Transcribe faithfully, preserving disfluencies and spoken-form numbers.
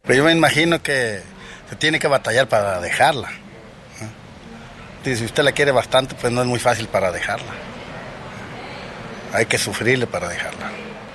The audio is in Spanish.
Pero yo me imagino que se tiene que batallar para dejarla. ¿No? Si usted la quiere bastante, pues no es muy fácil para dejarla. Hay que sufrirle para dejarla.